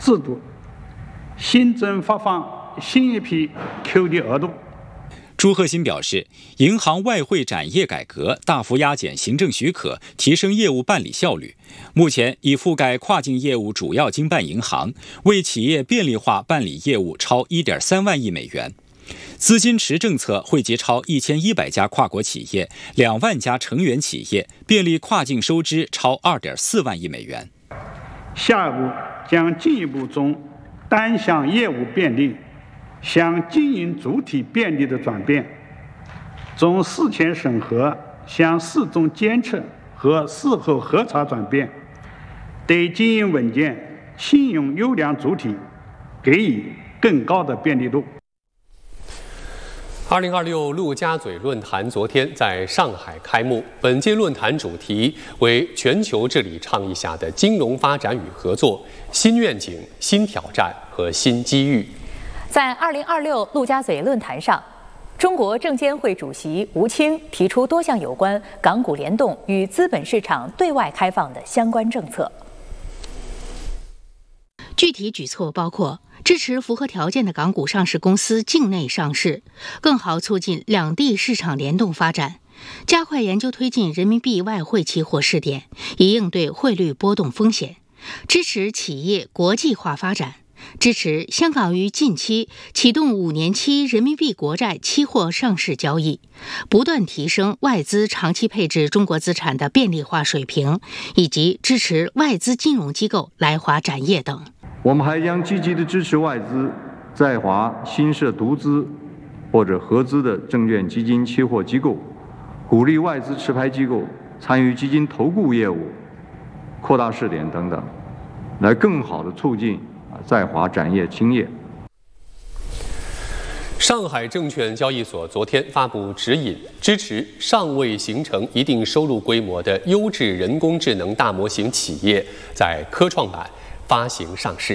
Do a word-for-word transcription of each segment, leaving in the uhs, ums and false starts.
制度，新增发放新一批 Q D 额度。 朱鹤新表示，银行外汇展业改革大幅压减行政许可，提升业务办理效率。目前已覆盖跨境业务主要经办银行，为企业便利化办理业务超 一点三万亿美元。资金池政策惠及超一千一百家跨国企业、两万家成员企业，便利跨境收支超二点四万亿美元。 下一步将进一步从单项业务便利向经营主体便利的转变，从事前审核向事中监测和事后核查转变，对经营稳健、信用优良主体给予更高的便利度。 二零二六陆家嘴论坛昨天在上海开幕，本届论坛主题为全球治理倡议下的金融发展与合作、新愿景、新挑战和新机遇。 在二零二六陆家嘴论坛上，中国证监会主席吴清提出多项有关港股联动与资本市场对外开放的相关政策。 具体举措包括支持符合条件的港股上市公司境内上市，更好促进两地市场联动发展，加快研究推进人民币外汇期货试点，以应对汇率波动风险，支持企业国际化发展，支持香港于近期启动五年期人民币国债期货上市交易，不断提升外资长期配置中国资产的便利化水平，以及支持外资金融机构来华展业等。 我们还将积极地支持外资在华新设独资或者合资的证券基金期货机构，鼓励外资持牌机构参与基金投顾业务，扩大试点等等，来更好地促进在华展业兴业。 上海证券交易所昨天发布指引，支持尚未形成一定收入规模的优质人工智能大模型企业在科创板发行上市。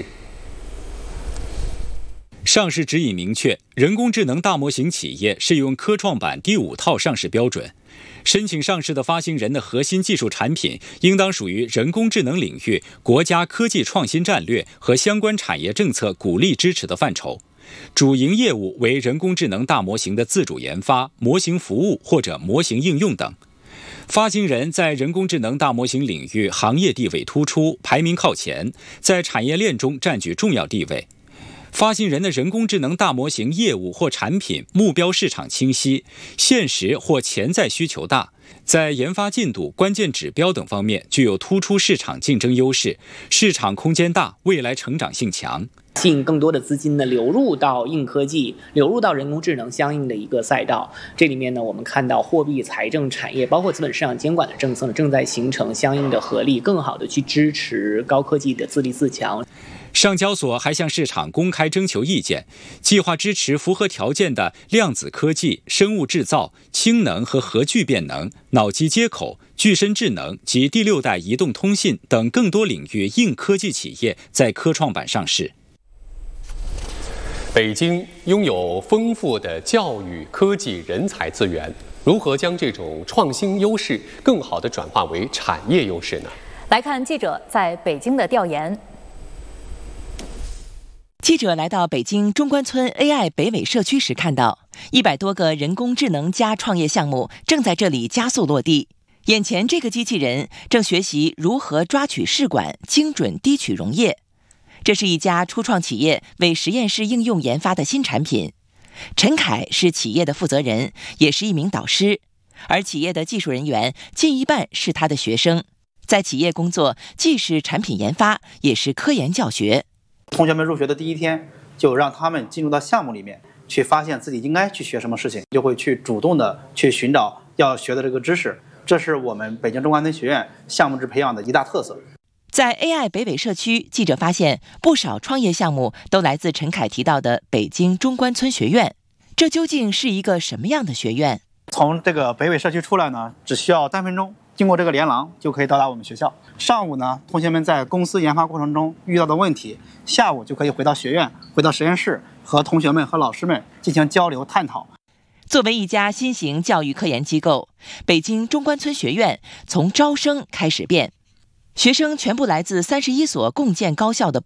上市指引明确，人工智能大模型企业适用科创板第五套上市标准。申请上市的发行人的核心技术产品应当属于人工智能领域国家科技创新战略和相关产业政策鼓励支持的范畴，主营业务为人工智能大模型的自主研发、模型服务或者模型应用等。发行人在人工智能大模型领域行业地位突出，排名靠前，在产业链中占据重要地位。发行人的人工智能大模型业务或产品目标市场清晰，现实或潜在需求大，在研发进度、关键指标等方面具有突出市场竞争优势，市场空间大，未来成长性强。 吸引更多的资金呢流入到硬科技，流入到人工智能相应的一个赛道。这里面呢，我们看到货币、财政、产业，包括资本市场监管的政策呢，正在形成相应的合力，更好的去支持高科技的自立自强。 上交所还向市场公开征求意见，计划支持符合条件的量子科技、生物制造、氢能和核聚变能、脑机接口、具身智能及第六代移动通信等更多领域硬科技企业在科创板上市。 北京拥有丰富的教育、科技、人才资源，如何将这种创新优势更好地转化为产业优势呢？ 来看记者在北京的调研。 记者来到北京中关村 A I 北纬社区时看到，一百多个人工智能加创业项目正在这里加速落地。眼前这个机器人正学习如何抓取试管，精准滴取溶液。这是一家初创企业为实验室应用研发的新产品。陈凯是企业的负责人，也是一名导师，而企业的技术人员近一半是他的学生。在企业工作，既是产品研发，也是科研教学。 同学们入学的第一天，就让他们进入到项目里面去，发现自己应该去学什么事情，就会去主动的去寻找要学的这个知识。这是我们北京中关村学院项目制培养的一大特色。 在 A I 北纬社区，记者发现不少创业项目都来自陈凯提到的北京中关村学院。这究竟是一个什么样的学院？ 从这个北纬社区出来呢，只需要三分钟，经过这个连廊就可以到达我们学校。上午呢，同学们在公司研发过程中遇到的问题，下午就可以回到学院，回到实验室，和同学们和老师们进行交流探讨。 作为一家新型教育科研机构，北京中关村学院从招生开始变。学生全部来自三十一所共建高校的